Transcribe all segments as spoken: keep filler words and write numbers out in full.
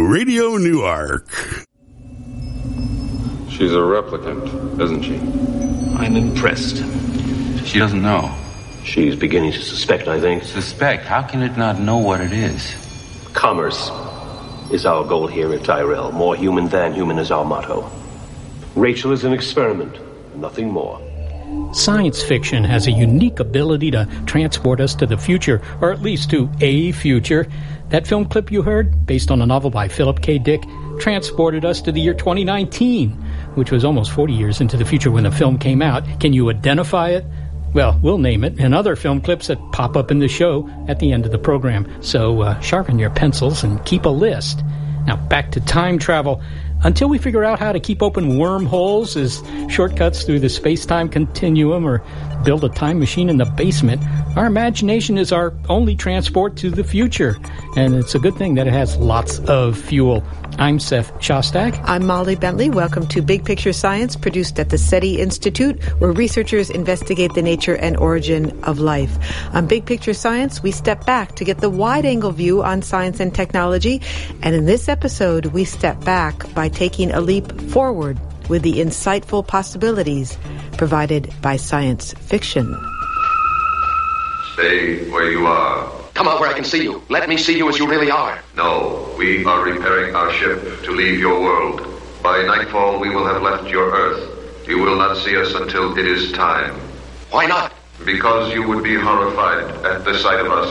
Radio Newark. She's a replicant, isn't she? I'm impressed. She doesn't know. She's beginning to suspect, I think. Suspect? How can it not know what it is? Commerce is our goal here at Tyrell. More human than human is our motto. Rachel is an experiment, nothing more. Science fiction has a unique ability to transport us to the future, or at least to a future. That film clip you heard, based on a novel by Philip K. Dick, transported us to the year twenty nineteen, which was almost forty years into the future when the film came out. Can you identify it? Well, we'll name it, and other film clips that pop up in the show at the end of the program. So uh, sharpen your pencils and keep a list. Now, back to time travel. Until we figure out how to keep open wormholes as shortcuts through the space-time continuum or build a time machine in the basement, our imagination is our only transport to the future. And it's a good thing that it has lots of fuel. I'm Seth Shostak. I'm Molly Bentley. Welcome to Big Picture Science, produced at the SETI Institute, where researchers investigate the nature and origin of life. On Big Picture Science, we step back to get the wide-angle view on science and technology. And in this episode, we step back by taking a leap forward with the insightful possibilities provided by science fiction. Stay where you are. Come out where I can see you. Let me see you as you really are. No, we are repairing our ship to leave your world. By nightfall, we will have left your Earth. You will not see us until it is time. Why not? Because you would be horrified at the sight of us.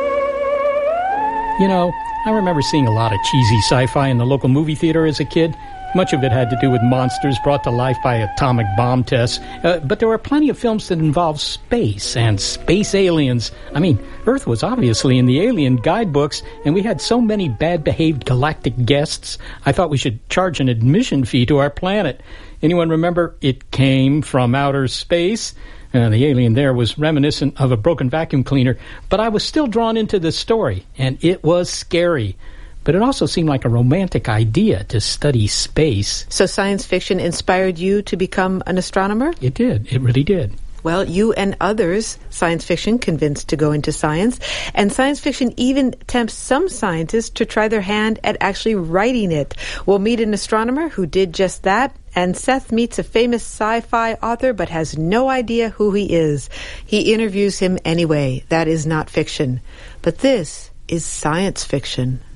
You know, I remember seeing a lot of cheesy sci-fi in the local movie theater as a kid. Much of it had to do with monsters brought to life by atomic bomb tests. Uh, but there were plenty of films that involved space and space aliens. I mean, Earth was obviously in the alien guidebooks, and we had so many bad-behaved galactic guests, I thought we should charge an admission fee to our planet. Anyone remember It Came from Outer Space? Uh, the alien there was reminiscent of a broken vacuum cleaner, but I was still drawn into the story, and it was scary. But it also seemed like a romantic idea to study space. So science fiction inspired you to become an astronomer? It did. It really did. Well, you and others, science fiction convinced to go into science. And science fiction even tempts some scientists to try their hand at actually writing it. We'll meet an astronomer who did just that. And Seth meets a famous sci-fi author but has no idea who he is. He interviews him anyway. That is not fiction. But this is science fiction.